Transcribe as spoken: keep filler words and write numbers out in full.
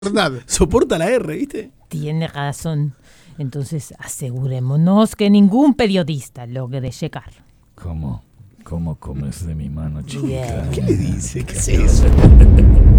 verdad. Soporta la R, ¿viste? Tiene razón. Entonces asegurémonos que ningún periodista logre llegar. ¿Cómo? ¿Cómo comes de mi mano chiquita? Bien. ¿Qué le dice? ¿Qué es eso?